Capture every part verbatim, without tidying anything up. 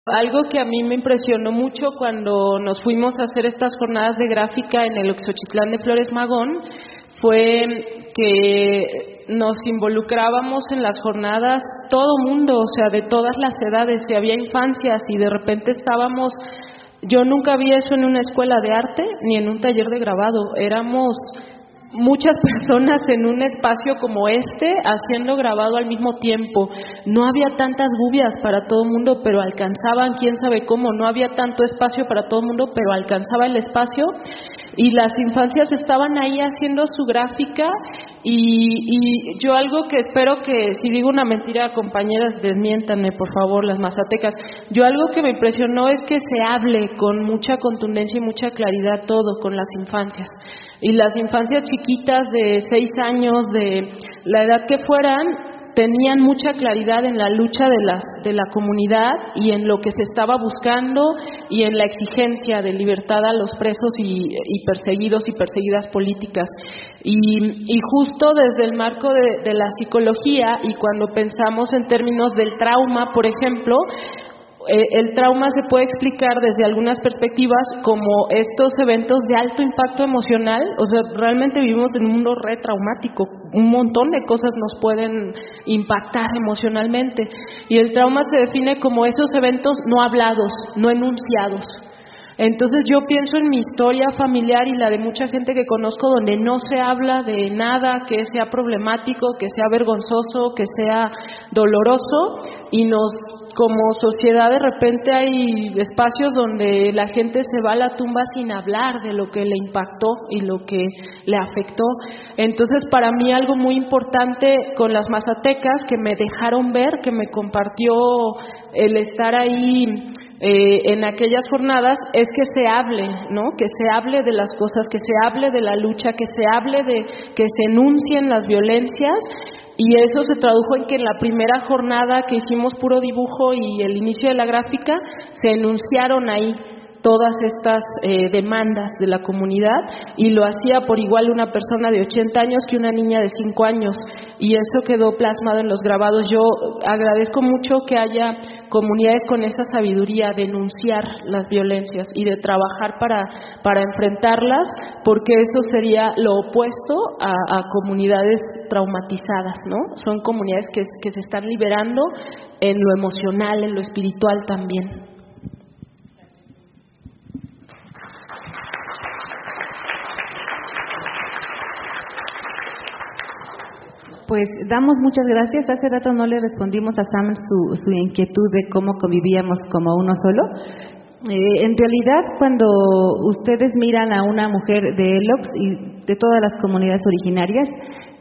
Algo que a mí me impresionó mucho cuando nos fuimos a hacer estas jornadas de gráfica en el Oxochitlán de Flores Magón fue que nos involucrábamos en las jornadas todo mundo, o sea, de todas las edades, y había infancias y de repente estábamos, yo nunca vi eso en una escuela de arte ni en un taller de grabado, éramos muchas personas en un espacio como este haciendo grabado al mismo tiempo. No había tantas gubias para todo el mundo, pero alcanzaban, quién sabe cómo. No había tanto espacio para todo el mundo, pero alcanzaba el espacio. Y las infancias estaban ahí haciendo su gráfica y, y yo algo que espero que, si digo una mentira, compañeras, desmiéntanme por favor, las mazatecas. Yo algo que me impresionó es que se hable con mucha contundencia y mucha claridad todo con las infancias. Y las infancias chiquitas de seis años, de la edad que fueran, tenían mucha claridad en la lucha de, las, de la comunidad y en lo que se estaba buscando y en la exigencia de libertad a los presos y, y perseguidos y perseguidas políticas. Y, y justo desde el marco de, de la psicología y cuando pensamos en términos del trauma, por ejemplo, el trauma se puede explicar desde algunas perspectivas como estos eventos de alto impacto emocional. O sea, realmente vivimos en un mundo re traumático, un montón de cosas nos pueden impactar emocionalmente, y el trauma se define como esos eventos no hablados, no enunciados. Entonces yo pienso en mi historia familiar y la de mucha gente que conozco donde no se habla de nada que sea problemático, que sea vergonzoso, que sea doloroso, y nos, como sociedad, de repente hay espacios donde la gente se va a la tumba sin hablar de lo que le impactó y lo que le afectó. Entonces para mí algo muy importante con las mazatecas que me dejaron ver, que me compartió el estar ahí Eh, en aquellas jornadas, es que se hable, ¿no? Que se hable de las cosas, que se hable de la lucha, que se hable de, que se enuncien las violencias, y eso se tradujo en que en la primera jornada que hicimos puro dibujo y el inicio de la gráfica, se enunciaron ahí todas estas eh, demandas de la comunidad, y lo hacía por igual una persona de ochenta años que una niña de cinco años, y eso quedó plasmado en los grabados. Yo agradezco mucho que haya comunidades con esa sabiduría de denunciar las violencias y de trabajar para, para enfrentarlas, porque eso sería lo opuesto a, a comunidades traumatizadas, ¿no? Son comunidades que, que se están liberando en lo emocional, en lo espiritual también. Pues damos muchas gracias. Hace rato no le respondimos a Sam su, su inquietud de cómo convivíamos como uno solo. Eh, en realidad, cuando ustedes miran a una mujer de Elox y de todas las comunidades originarias,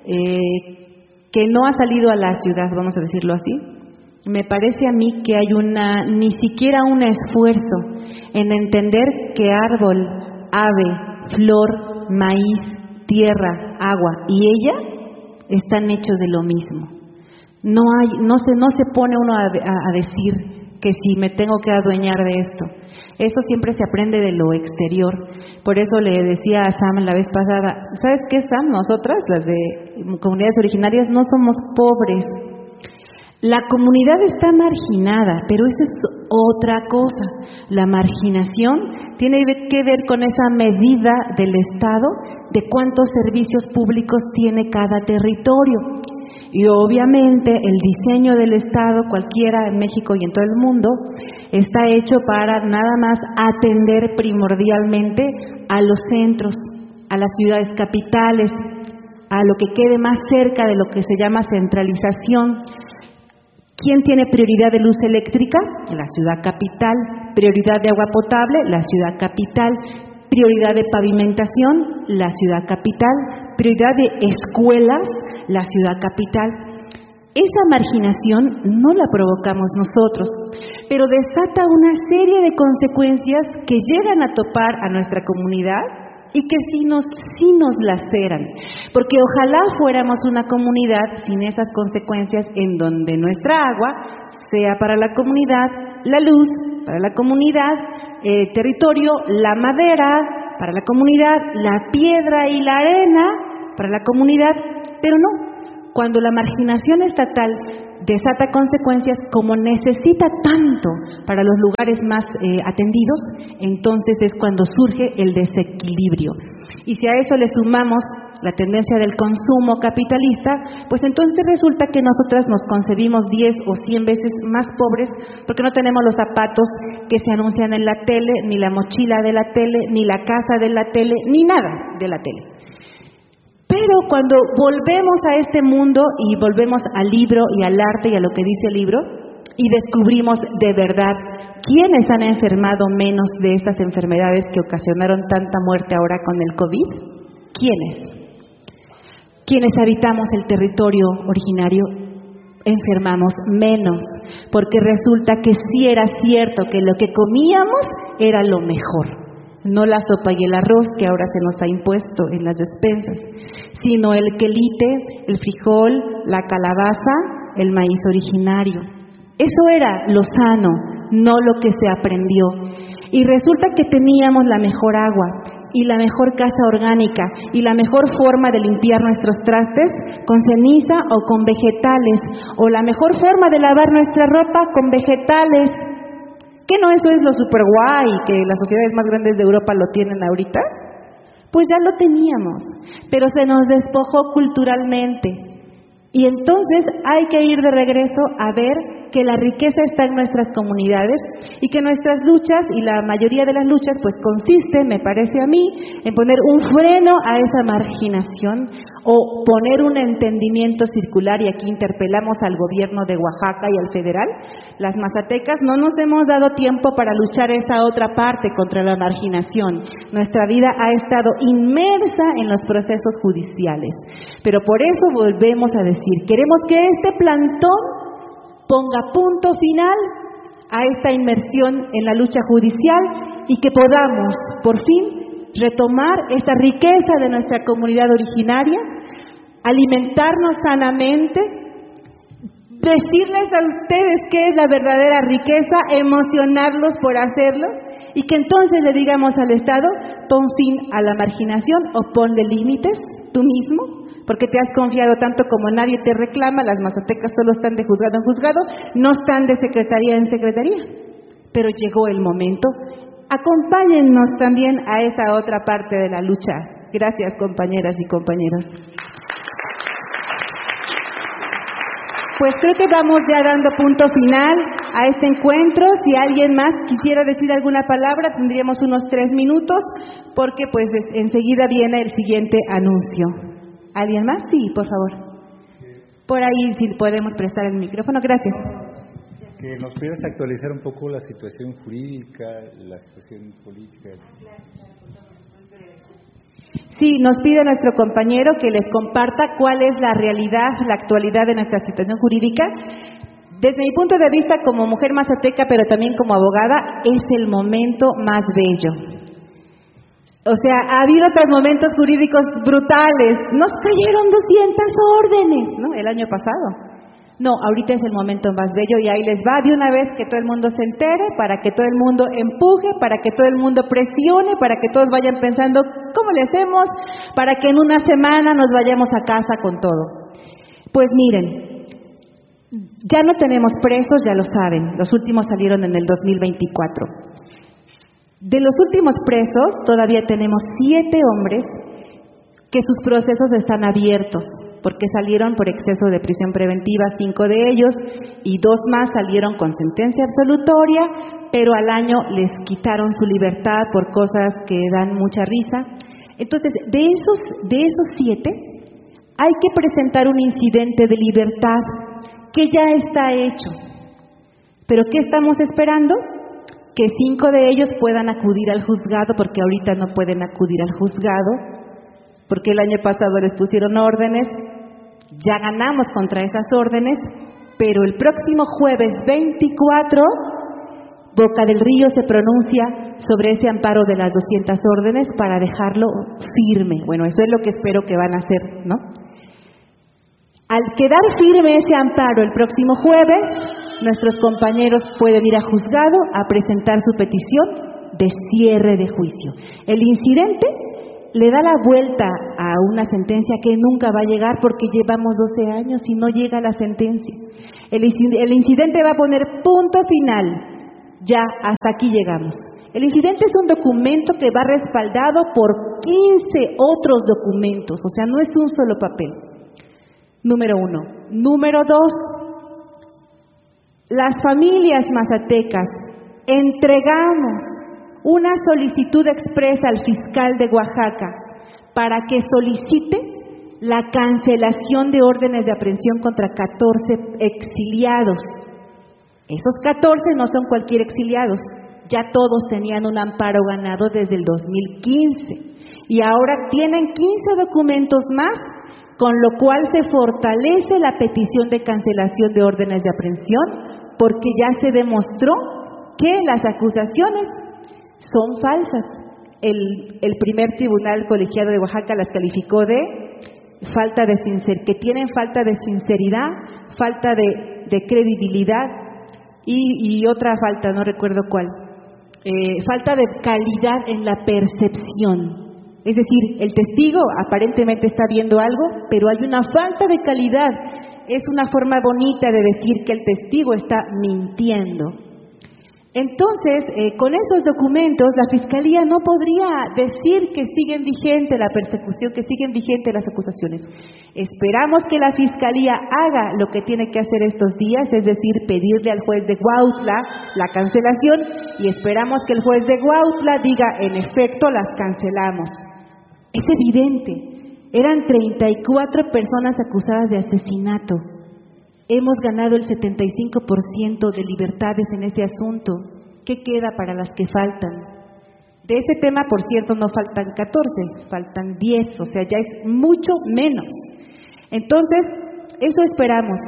eh, que no ha salido a la ciudad, vamos a decirlo así, me parece a mí que hay una, ni siquiera un esfuerzo en entender que árbol, ave, flor, maíz, tierra, agua y ella están hechos de lo mismo. No hay, no se, no se pone uno a, a, a decir que si me tengo que adueñar de esto. Eso siempre se aprende de lo exterior. Por eso le decía a Sam la vez pasada, ¿sabes qué, Sam? Nosotras, las de comunidades originarias, no somos pobres. La comunidad está marginada, pero eso es otra cosa. La marginación tiene que ver con esa medida del Estado de cuántos servicios públicos tiene cada territorio. Y obviamente el diseño del Estado, cualquiera en México y en todo el mundo, está hecho para nada más atender primordialmente a los centros, a las ciudades capitales, a lo que quede más cerca de lo que se llama centralización. ¿Quién tiene prioridad de luz eléctrica? La ciudad capital. Prioridad de agua potable, la ciudad capital. Prioridad de pavimentación, la ciudad capital. Prioridad de escuelas, la ciudad capital. Esa marginación no la provocamos nosotros, pero desata una serie de consecuencias que llegan a topar a nuestra comunidad y que sí nos, sí nos laceran, porque ojalá fuéramos una comunidad sin esas consecuencias, en donde nuestra agua sea para la comunidad, la luz para la comunidad, el territorio, la madera para la comunidad, la piedra y la arena para la comunidad. Pero no, cuando la marginación estatal desata consecuencias como necesita tanto para los lugares más eh, atendidos, entonces es cuando surge el desequilibrio. Y si a eso le sumamos la tendencia del consumo capitalista, pues entonces resulta que nosotras nos concebimos diez o cien veces más pobres porque no tenemos los zapatos que se anuncian en la tele, ni la mochila de la tele, ni la casa de la tele, ni nada de la tele. Pero cuando volvemos a este mundo y volvemos al libro y al arte y a lo que dice el libro y descubrimos de verdad quiénes han enfermado menos de estas enfermedades que ocasionaron tanta muerte ahora con el COVID, ¿quiénes? Quienes habitamos el territorio originario enfermamos menos, porque resulta que sí era cierto que lo que comíamos era lo mejor. No la sopa y el arroz que ahora se nos ha impuesto en las despensas, sino el quelite, el frijol, la calabaza, el maíz originario. Eso era lo sano, no lo que se aprendió. Y resulta que teníamos la mejor agua y la mejor casa orgánica y la mejor forma de limpiar nuestros trastes con ceniza o con vegetales, o la mejor forma de lavar nuestra ropa con vegetales. ¿Qué no eso es lo super guay que las sociedades más grandes de Europa lo tienen ahorita? Pues ya lo teníamos, pero se nos despojó culturalmente. Y entonces hay que ir de regreso a ver que la riqueza está en nuestras comunidades y que nuestras luchas, y la mayoría de las luchas, pues consiste, me parece a mí, en poner un freno a esa marginación o poner un entendimiento circular, y aquí interpelamos al gobierno de Oaxaca y al federal. Las mazatecas no nos hemos dado tiempo para luchar esa otra parte contra la marginación. Nuestra vida ha estado inmersa en los procesos judiciales, pero por eso volvemos a decir, queremos que este plantón ponga punto final a esta inmersión en la lucha judicial y que podamos, por fin, retomar esta riqueza de nuestra comunidad originaria, alimentarnos sanamente, decirles a ustedes qué es la verdadera riqueza, emocionarlos por hacerlo, y que entonces le digamos al Estado, pon fin a la marginación o ponle límites tú mismo, porque te has confiado tanto como nadie te reclama. Las mazatecas solo están de juzgado en juzgado, no están de secretaría en secretaría. Pero llegó el momento. Acompáñennos también a esa otra parte de la lucha. Gracias, compañeras y compañeros. Pues creo que vamos ya dando punto final a este encuentro. Si alguien más quisiera decir alguna palabra, tendríamos unos tres minutos, porque pues enseguida viene el siguiente anuncio. ¿Alguien más? Sí, por favor. Por ahí, si podemos prestar el micrófono. Gracias. Que nos pudieras actualizar un poco la situación jurídica, la situación política. Sí, nos pide nuestro compañero que les comparta cuál es la realidad, la actualidad de nuestra situación jurídica. Desde mi punto de vista, como mujer mazateca, pero también como abogada, es el momento más bello. O sea, ha habido otros momentos jurídicos brutales. Nos cayeron doscientas órdenes, ¿no? El año pasado. No, ahorita es el momento más bello, y ahí les va de una vez que todo el mundo se entere, para que todo el mundo empuje, para que todo el mundo presione, para que todos vayan pensando cómo le hacemos, para que en una semana nos vayamos a casa con todo. Pues miren, ya no tenemos presos, ya lo saben, los últimos salieron en el dos mil veinticuatro. De los últimos presos, todavía tenemos siete hombres que sus procesos están abiertos, porque salieron por exceso de prisión preventiva, cinco de ellos, y dos más salieron con sentencia absolutoria, pero al año les quitaron su libertad por cosas que dan mucha risa. Entonces, de esos, de esos siete, hay que presentar un incidente de libertad, que ya está hecho. ¿Pero qué estamos esperando? Que cinco de ellos puedan acudir al juzgado, porque ahorita no pueden acudir al juzgado, porque el año pasado les pusieron órdenes, ya ganamos contra esas órdenes, pero el próximo jueves veinticuatro, Boca del Río se pronuncia sobre ese amparo de las doscientas órdenes para dejarlo firme. Bueno, eso es lo que espero que van a hacer, ¿no? Al quedar firme ese amparo el próximo jueves, nuestros compañeros pueden ir a juzgado a presentar su petición de cierre de juicio. El incidente le da la vuelta a una sentencia que nunca va a llegar porque llevamos doce años y no llega la sentencia. El, el incidente va a poner punto final. Ya, hasta aquí llegamos. El incidente es un documento que va respaldado por quince otros documentos, o sea, no es un solo papel. Número uno. Número dos, las familias mazatecas entregamos una solicitud expresa al fiscal de Oaxaca para que solicite la cancelación de órdenes de aprehensión contra catorce exiliados. Esos catorce no son cualquier exiliados, ya todos tenían un amparo ganado desde el dos mil quince y ahora tienen quince documentos más, con lo cual se fortalece la petición de cancelación de órdenes de aprehensión porque ya se demostró que las acusaciones son falsas. El, el primer tribunal colegiado de Oaxaca las calificó de falta de sincer, que tienen falta de sinceridad, falta de, de credibilidad y, y otra falta, no recuerdo cuál, eh, falta de calidad en la percepción. Es decir, el testigo aparentemente está viendo algo, pero hay una falta de calidad. Es una forma bonita de decir que el testigo está mintiendo. Entonces, eh, con esos documentos, la Fiscalía no podría decir que siguen vigente la persecución, que siguen vigentes las acusaciones. Esperamos que la Fiscalía haga lo que tiene que hacer estos días, es decir, pedirle al juez de Cuautla la cancelación, y esperamos que el juez de Cuautla diga, en efecto, las cancelamos. Es evidente, eran treinta y cuatro personas acusadas de asesinato. Hemos ganado el setenta y cinco por ciento de libertades en ese asunto. ¿Qué queda para las que faltan? De ese tema, por cierto, no faltan catorce, faltan diez, o sea, ya es mucho menos. Entonces, eso esperamos.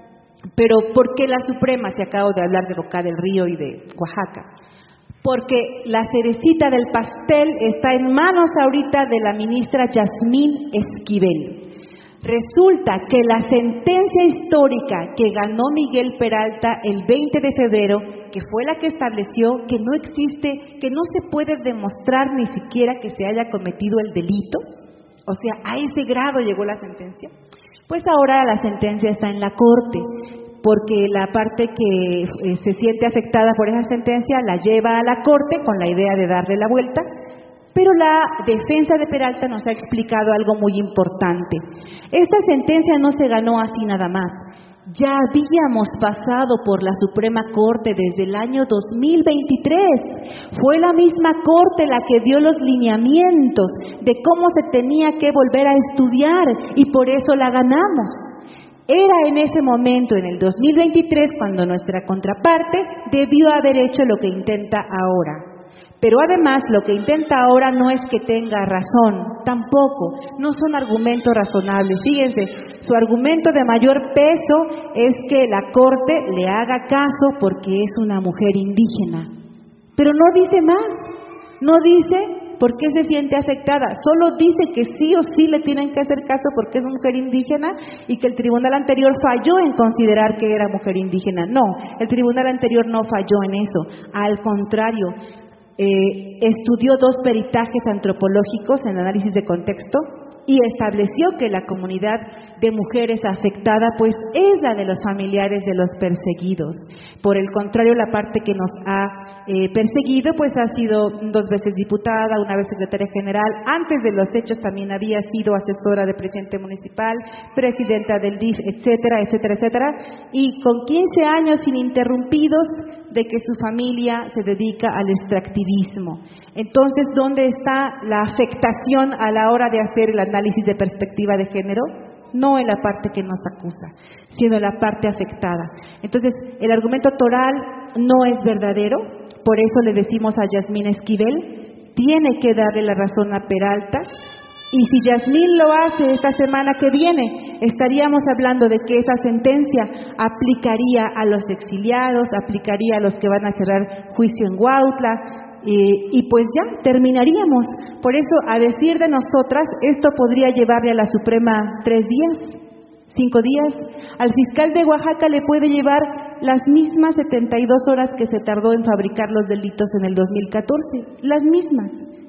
Pero ¿por qué la Suprema? Se acabó de hablar de Boca del Río y de Oaxaca. Porque la cerecita del pastel está en manos ahorita de la ministra Yasmín Esquivel. Resulta que la sentencia histórica que ganó Miguel Peralta el veinte de febrero, que fue la que estableció que no existe, que no se puede demostrar ni siquiera que se haya cometido el delito, o sea, a ese grado llegó la sentencia, pues ahora la sentencia está en la Corte, porque la parte que eh, se siente afectada por esa sentencia la lleva a la Corte con la idea de darle la vuelta. Pero la defensa de Peralta nos ha explicado algo muy importante. Esta sentencia no se ganó así nada más. Ya habíamos pasado por la Suprema Corte desde el año dos mil veintitrés. Fue la misma Corte la que dio los lineamientos de cómo se tenía que volver a estudiar y por eso la ganamos. Era en ese momento, en el dos mil veintitrés, cuando nuestra contraparte debió haber hecho lo que intenta ahora. Pero además lo que intenta ahora no es que tenga razón, tampoco, no son argumentos razonables. Fíjense, su argumento de mayor peso es que la Corte le haga caso porque es una mujer indígena. Pero no dice más, no dice por qué se siente afectada, solo dice que sí o sí le tienen que hacer caso porque es mujer indígena y que el tribunal anterior falló en considerar que era mujer indígena. No, el tribunal anterior no falló en eso, al contrario. Eh, estudió dos peritajes antropológicos en análisis de contexto y estableció que la comunidad de mujeres afectada pues es la de los familiares de los perseguidos. Por el contrario, la parte que nos ha eh, perseguido pues ha sido dos veces diputada, una vez secretaria general, antes de los hechos también había sido asesora de presidente municipal, presidenta del D I F, etcétera, etcétera, etcétera, y con quince años ininterrumpidos de que su familia se dedica al extractivismo. Entonces, ¿dónde está la afectación a la hora de hacer el análisis de perspectiva de género? No en la parte que nos acusa, sino en la parte afectada. Entonces, el argumento toral no es verdadero, por eso le decimos a Yasmín Esquivel, tiene que darle la razón a Peralta, y si Yasmín lo hace esta semana que viene, estaríamos hablando de que esa sentencia aplicaría a los exiliados, aplicaría a los que van a cerrar juicio en Cuautla, y, y pues ya terminaríamos. Por eso, a decir de nosotras, esto podría llevarle a la Suprema tres días, cinco días. Al fiscal de Oaxaca le puede llevar las mismas setenta y dos horas que se tardó en fabricar los delitos en el dos mil catorce, las mismas.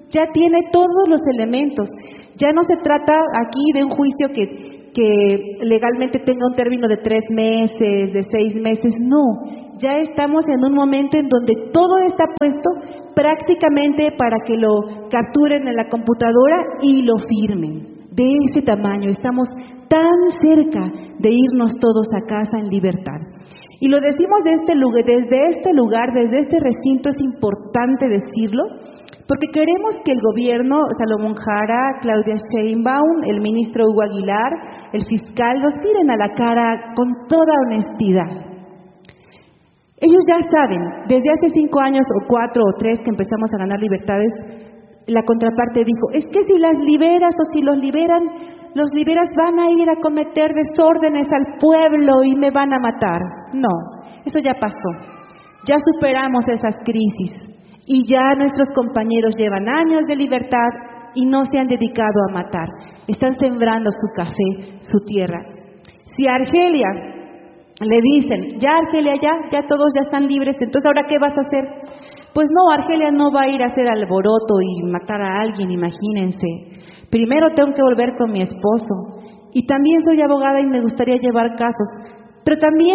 ya tiene todos los elementos. Ya no se trata aquí de un juicio que, que legalmente tenga un término de tres meses, de seis meses, no. Ya estamos en un momento en donde todo está puesto prácticamente para que lo capturen en la computadora y lo firmen. De ese tamaño, estamos tan cerca de irnos todos a casa en libertad. Y lo decimos de este lugar, desde este lugar, desde este recinto, es importante decirlo, porque queremos que el gobierno, Salomón Jara, Claudia Sheinbaum, el ministro Hugo Aguilar, el fiscal, nos miren a la cara con toda honestidad. Ellos ya saben, desde hace cinco años o cuatro o tres que empezamos a ganar libertades, la contraparte dijo, es que si las liberas o si los liberan, los liberas van a ir a cometer desórdenes al pueblo y me van a matar. No, eso ya pasó. Ya superamos esas crisis y ya nuestros compañeros llevan años de libertad y no se han dedicado a matar. Están sembrando su café, su tierra. Si a Argelia le dicen, ya Argelia, ya, ya todos ya están libres, entonces ¿ahora qué vas a hacer? Pues no, Argelia no va a ir a hacer alboroto y matar a alguien, imagínense. Primero tengo que volver con mi esposo. Y también soy abogada y me gustaría llevar casos. Pero también,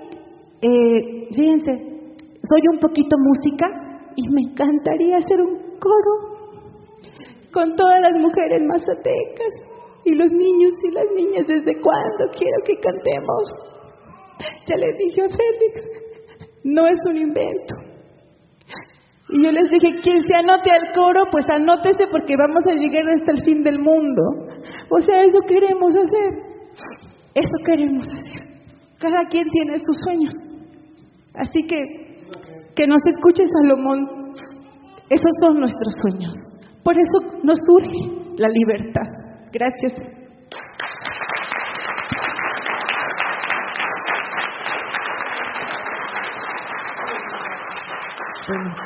eh, fíjense, soy un poquito música y me encantaría hacer un coro con todas las mujeres mazatecas y los niños y las niñas. ¿Desde cuándo quiero que cantemos? Ya les dije a Félix, no es un invento. Y yo les dije, quien se anote al coro, pues anótese porque vamos a llegar hasta el fin del mundo. O sea, eso queremos hacer. Eso queremos hacer. Cada quien tiene sus sueños. Así que, que nos escuche Salomón. Esos son nuestros sueños. Por eso nos surge la libertad. Gracias. Bueno.